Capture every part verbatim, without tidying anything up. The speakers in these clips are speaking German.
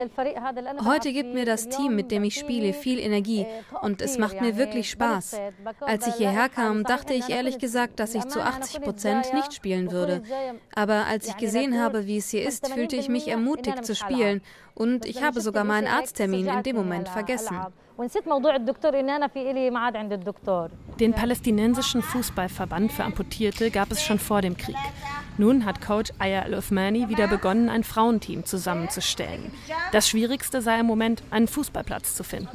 Heute gibt mir das Team, mit dem ich spiele, viel Energie und es macht mir wirklich Spaß. Als ich hierher kam, dachte ich ehrlich gesagt, dass ich zu achtzig Prozent nicht spielen würde. Aber als ich gesehen habe, wie es hier ist, fühlte ich mich ermutigt zu spielen und ich habe sogar meinen Arzttermin in dem Moment vergessen. Den palästinensischen Fußballverband für Amputierte gab es schon vor dem Krieg. Nun hat Coach Aya Al-Uthmani wieder begonnen, ein Frauenteam zusammenzustellen. Das Schwierigste sei im Moment, einen Fußballplatz zu finden.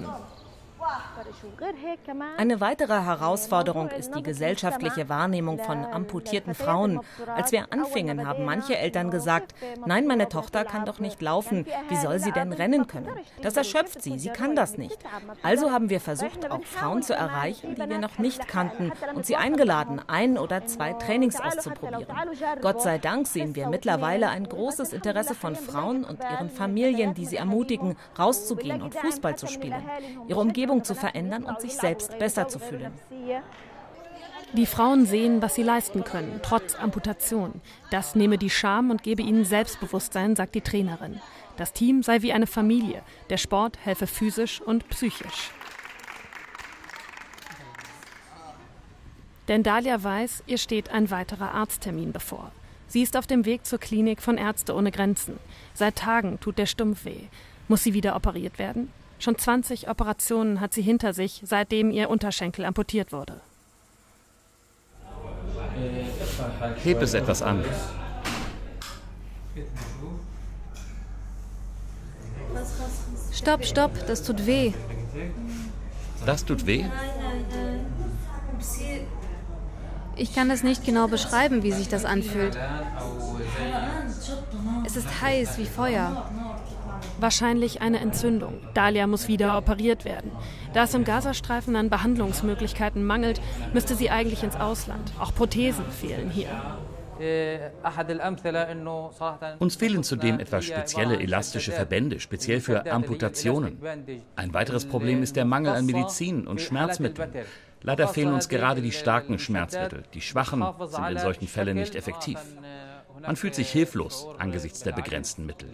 Eine weitere Herausforderung ist die gesellschaftliche Wahrnehmung von amputierten Frauen. Als wir anfingen, haben manche Eltern gesagt, nein, meine Tochter kann doch nicht laufen, wie soll sie denn rennen können? Das erschöpft sie, sie kann das nicht. Also haben wir versucht, auch Frauen zu erreichen, die wir noch nicht kannten und sie eingeladen, ein oder zwei Trainings auszuprobieren. Gott sei Dank sehen wir mittlerweile ein großes Interesse von Frauen und ihren Familien, die sie ermutigen, rauszugehen und Fußball zu spielen, ihre Umgebung zu verändern und sich selbst besser zu fühlen. Die Frauen sehen, was sie leisten können, trotz Amputation. Das nehme die Scham und gebe ihnen Selbstbewusstsein, sagt die Trainerin. Das Team sei wie eine Familie. Der Sport helfe physisch und psychisch. Denn Dalia weiß, ihr steht ein weiterer Arzttermin bevor. Sie ist auf dem Weg zur Klinik von Ärzte ohne Grenzen. Seit Tagen tut der Stumpf weh. Muss sie wieder operiert werden? Schon zwanzig Operationen hat sie hinter sich, seitdem ihr Unterschenkel amputiert wurde. Heb es etwas an. Stopp, stopp, das tut weh. Das tut weh? Ich kann es nicht genau beschreiben, wie sich das anfühlt. Es ist heiß wie Feuer. Wahrscheinlich eine Entzündung. Dalia muss wieder operiert werden. Da es im Gazastreifen an Behandlungsmöglichkeiten mangelt, müsste sie eigentlich ins Ausland. Auch Prothesen fehlen hier. Uns fehlen zudem etwas spezielle elastische Verbände, speziell für Amputationen. Ein weiteres Problem ist der Mangel an Medizin und Schmerzmitteln. Leider fehlen uns gerade die starken Schmerzmittel. Die schwachen sind in solchen Fällen nicht effektiv. Man fühlt sich hilflos angesichts der begrenzten Mittel.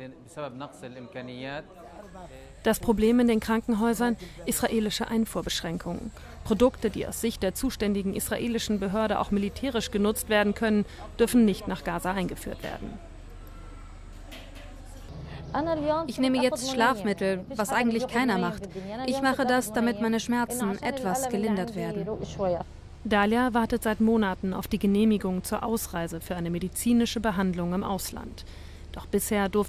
Das Problem in den Krankenhäusern? Israelische Einfuhrbeschränkungen. Produkte, die aus Sicht der zuständigen israelischen Behörde auch militärisch genutzt werden können, dürfen nicht nach Gaza eingeführt werden. Ich nehme jetzt Schlafmittel, was eigentlich keiner macht. Ich mache das, damit meine Schmerzen etwas gelindert werden. Dalia wartet seit Monaten auf die Genehmigung zur Ausreise für eine medizinische Behandlung im Ausland. Doch bisher durfte